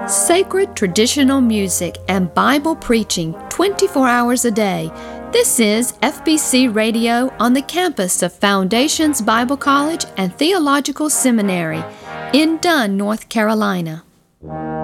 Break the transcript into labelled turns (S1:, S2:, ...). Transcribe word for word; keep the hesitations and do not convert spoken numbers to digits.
S1: Sacred traditional music and Bible preaching twenty-four hours a day. This is F B C Radio on the campus of Foundations Bible College and Theological Seminary in Dunn, North Carolina.